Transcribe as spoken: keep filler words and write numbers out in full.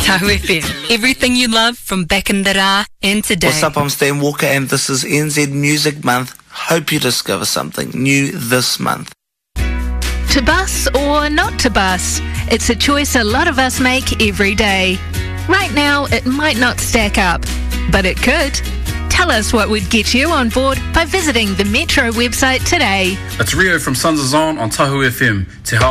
Tahu F M. Everything you love from back in the ra and today. What's up, I'm Stan Walker and this is N Z Music Month. Hope you discover something new this month. To bus or not to bus, it's a choice a lot of us make every day. Right now, it might not stack up, but it could. Tell us what would get you on board by visiting the Metro website today. It's Rio from Sons of Zion on Tahu F M to help